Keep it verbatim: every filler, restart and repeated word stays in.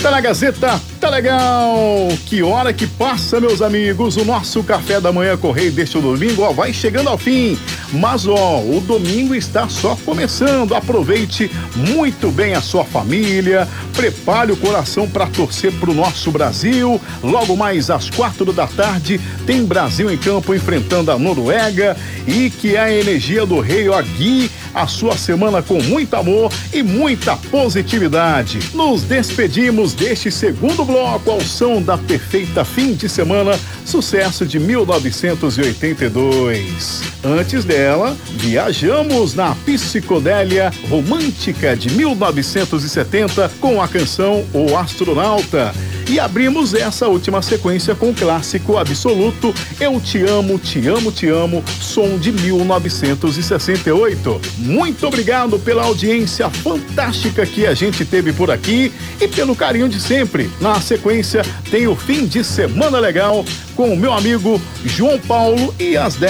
Tá na Gazeta, tá legal! Que hora que passa, meus amigos, o nosso café da manhã Correio deste domingo, ó, vai chegando ao fim. Mas, ó, o domingo está só começando. Aproveite muito bem a sua família, prepare o coração para torcer pro nosso Brasil. Logo mais às quatro da tarde, tem Brasil em campo enfrentando a Noruega, e que a energia do rei, ó, guie a sua semana com muito amor e muita positividade. Nos despedimos deste segundo bloco ao som da perfeita Fim de Semana, sucesso de mil novecentos e oitenta e dois. Antes dela, viajamos na psicodélia romântica de mil novecentos e setenta com a canção O Astronauta. E abrimos essa última sequência com o clássico absoluto Eu Te Amo, Te Amo, Te Amo, som de mil novecentos e sessenta e oito. Muito obrigado pela audiência fantástica que a gente teve por aqui e pelo carinho de sempre. Na sequência tem o Fim de Semana Legal com o meu amigo João Paulo e as